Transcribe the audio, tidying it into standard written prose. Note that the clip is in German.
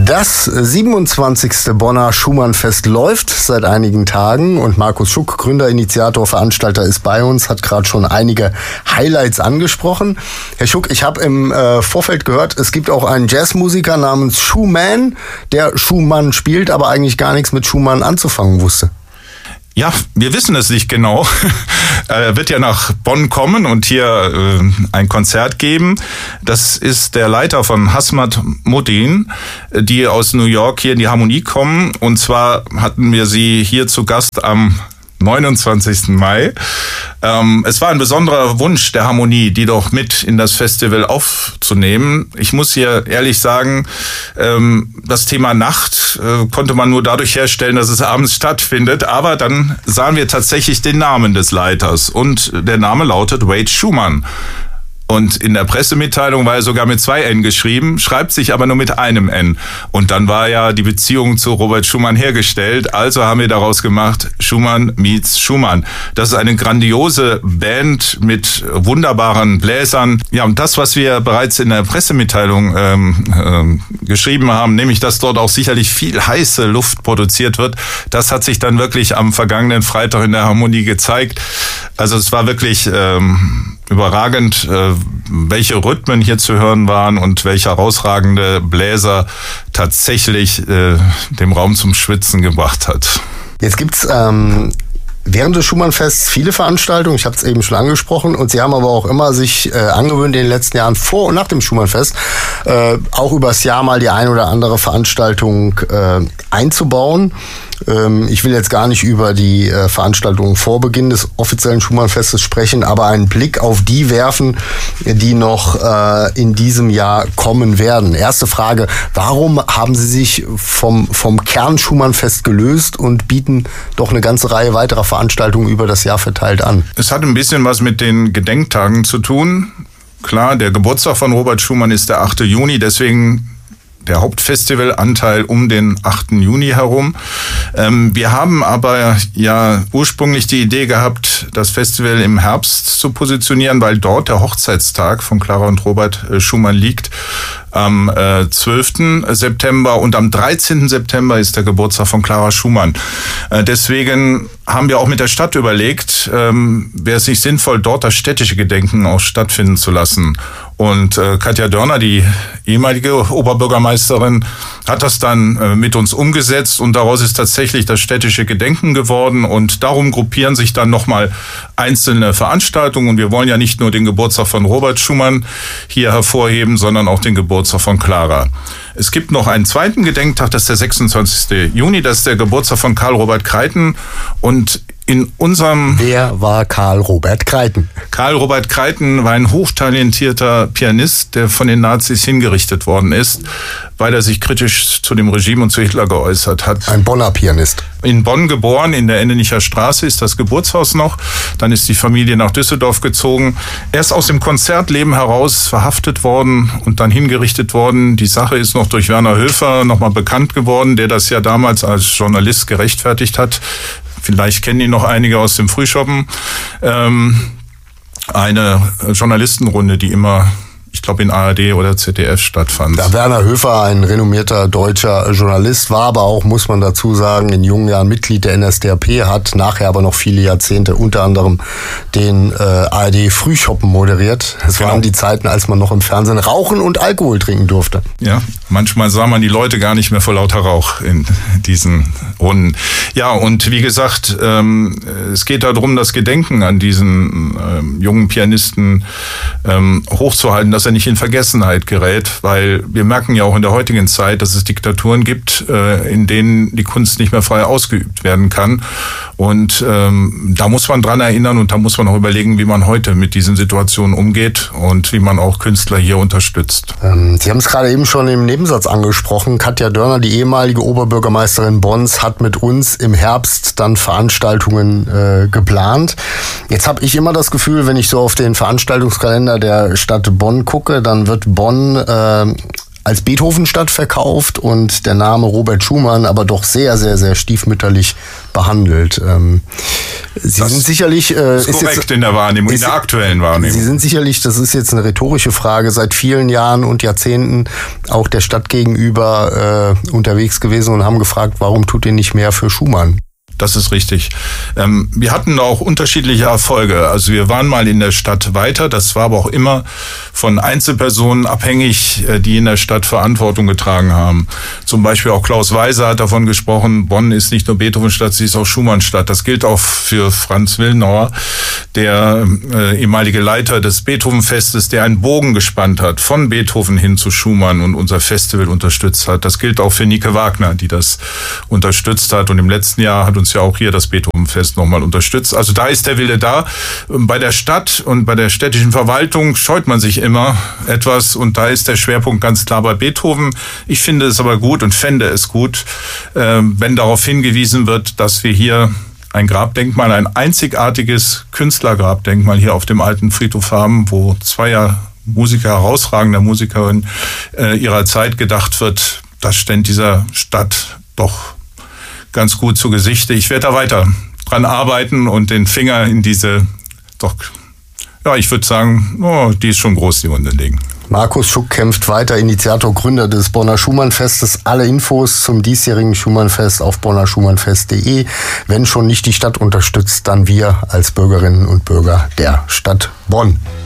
Das 27. Bonner Schumann-Fest läuft seit einigen Tagen und Markus Schuck, Gründer, Initiator, Veranstalter, ist bei uns, hat gerade schon einige Highlights angesprochen. Herr Schuck, ich habe im Vorfeld gehört, es gibt auch einen Jazzmusiker namens Schumann, der Schumann spielt, aber eigentlich gar nichts mit Schumann anzufangen wusste. Ja, wir wissen es nicht genau. Er wird ja nach Bonn kommen und hier ein Konzert geben. Das ist der Leiter von Hazmat Modin, die aus New York hier in die Harmonie kommen. Und zwar hatten wir sie hier zu Gast am 29. Mai. Es war ein besonderer Wunsch der Harmonie, die doch mit in das Festival aufzunehmen. Ich muss hier ehrlich sagen, das Thema Nacht konnte man nur dadurch herstellen, dass es abends stattfindet. Aber dann sahen wir tatsächlich den Namen des Leiters und der Name lautet Wade Schumann. Und in der Pressemitteilung war er sogar mit 2 N geschrieben, schreibt sich aber nur mit einem N. Und dann war ja die Beziehung zu Robert Schumann hergestellt. Also haben wir daraus gemacht, Schumann meets Schumann. Das ist eine grandiose Band mit wunderbaren Bläsern. Ja, und das, was wir bereits in der Pressemitteilung geschrieben haben, nämlich, dass dort auch sicherlich viel heiße Luft produziert wird, das hat sich dann wirklich am vergangenen Freitag in der Harmonie gezeigt. Also es war wirklich überragend, welche Rhythmen hier zu hören waren und welche herausragende Bläser tatsächlich dem Raum zum Schwitzen gebracht hat. Jetzt gibt's während des Schumann-Fests viele Veranstaltungen, ich habe es eben schon angesprochen, und Sie haben aber auch immer sich angewöhnt, in den letzten Jahren vor und nach dem Schumann-Fest auch übers Jahr mal die ein oder andere Veranstaltung einzubauen. Ich will jetzt gar nicht über die Veranstaltungen vor Beginn des offiziellen Schumann-Festes sprechen, aber einen Blick auf die werfen, die noch in diesem Jahr kommen werden. Erste Frage, warum haben Sie sich vom Kern Schumann-Fest gelöst und bieten doch eine ganze Reihe weiterer Veranstaltungen über das Jahr verteilt an? Es hat ein bisschen was mit den Gedenktagen zu tun. Klar, der Geburtstag von Robert Schumann ist der 8. Juni, deswegen der Hauptfestivalanteil um den 8. Juni herum. Wir haben aber ja ursprünglich die Idee gehabt, das Festival im Herbst zu positionieren, weil dort der Hochzeitstag von Clara und Robert Schumann liegt. Am 12. September und am 13. September ist der Geburtstag von Clara Schumann. Deswegen haben wir auch mit der Stadt überlegt, wäre es nicht sinnvoll, dort das städtische Gedenken auch stattfinden zu lassen. Und Katja Dörner, die ehemalige Oberbürgermeisterin, hat das dann mit uns umgesetzt und daraus ist tatsächlich das städtische Gedenken geworden und darum gruppieren sich dann nochmal einzelne Veranstaltungen und wir wollen ja nicht nur den Geburtstag von Robert Schumann hier hervorheben, sondern auch den Geburtstag von Clara. Es gibt noch einen zweiten Gedenktag, das ist der 26. Juni, das ist der Geburtstag von Karl Robert Kreiten und in unserem... Wer war Karl Robert Kreiten? Karl Robert Kreiten war ein hochtalentierter Pianist, der von den Nazis hingerichtet worden ist, weil er sich kritisch zu dem Regime und zu Hitler geäußert hat. Ein Bonner Pianist. In Bonn geboren, in der Ennenicher Straße ist das Geburtshaus noch. Dann ist die Familie nach Düsseldorf gezogen. Er ist aus dem Konzertleben heraus verhaftet worden und dann hingerichtet worden. Die Sache ist noch durch Werner Höfer nochmal bekannt geworden, der das ja damals als Journalist gerechtfertigt hat. Vielleicht kennen ihn noch einige aus dem Frühschoppen. Eine Journalistenrunde, die immer, ich glaube, in ARD oder ZDF stattfand. Ja, Werner Höfer, ein renommierter deutscher Journalist, war aber auch, muss man dazu sagen, in jungen Jahren Mitglied der NSDAP, hat nachher aber noch viele Jahrzehnte unter anderem den ARD-Frühschoppen moderiert. Es waren die Zeiten, als man noch im Fernsehen rauchen und Alkohol trinken durfte. Ja, manchmal sah man die Leute gar nicht mehr vor lauter Rauch in diesen Runden. Ja, und wie gesagt, es geht darum, das Gedenken an diesen jungen Pianisten hochzuhalten, dass er nicht in Vergessenheit gerät, weil wir merken ja auch in der heutigen Zeit, dass es Diktaturen gibt, in denen die Kunst nicht mehr frei ausgeübt werden kann. Und da muss man dran erinnern und da muss man auch überlegen, wie man heute mit diesen Situationen umgeht und wie man auch Künstler hier unterstützt. Sie haben es gerade eben schon im Nebensatz angesprochen. Katja Dörner, die ehemalige Oberbürgermeisterin Bonns, hat mit uns im Herbst dann Veranstaltungen geplant. Jetzt habe ich immer das Gefühl, wenn ich so auf den Veranstaltungskalender der Stadt Bonn gucke, dann wird Bonn als Beethovenstadt verkauft und der Name Robert Schumann aber doch sehr, sehr, sehr stiefmütterlich behandelt. Sie sind sicherlich... ist korrekt jetzt, in der Wahrnehmung, in der aktuellen Wahrnehmung. Sie sind sicherlich, das ist jetzt eine rhetorische Frage, seit vielen Jahren und Jahrzehnten auch der Stadt gegenüber unterwegs gewesen und haben gefragt, warum tut ihr nicht mehr für Schumann? Das ist richtig. Wir hatten auch unterschiedliche Erfolge. Also wir waren mal in der Stadt weiter. Das war aber auch immer von Einzelpersonen abhängig, die in der Stadt Verantwortung getragen haben. Zum Beispiel auch Klaus Weiser hat davon gesprochen, Bonn ist nicht nur Beethovenstadt, sie ist auch Schumannstadt. Das gilt auch für Franz Willenauer, der ehemalige Leiter des Beethovenfestes, der einen Bogen gespannt hat, von Beethoven hin zu Schumann und unser Festival unterstützt hat. Das gilt auch für Nike Wagner, die das unterstützt hat. Und im letzten Jahr hat uns ja auch hier das Beethovenfest nochmal unterstützt. Also da ist der Wille da. Bei der Stadt und bei der städtischen Verwaltung scheut man sich immer etwas und da ist der Schwerpunkt ganz klar bei Beethoven. Ich finde es aber gut und fände es gut, wenn darauf hingewiesen wird, dass wir hier ein Grabdenkmal, ein einzigartiges Künstlergrabdenkmal hier auf dem alten Friedhof haben, wo zweier Musiker, herausragender Musikerin ihrer Zeit gedacht wird. Das stellt dieser Stadt doch ganz gut zu Gesichte. Ich werde da weiter dran arbeiten und den Finger in diese, doch, ja, ich würde sagen, die ist schon groß, die Wunde legen. Markus Schuck kämpft weiter, Initiator, Gründer des Bonner Schumannfestes. Alle Infos zum diesjährigen Schumannfest auf bonnerschumannfest.de. Wenn schon nicht die Stadt unterstützt, dann wir als Bürgerinnen und Bürger der Stadt Bonn.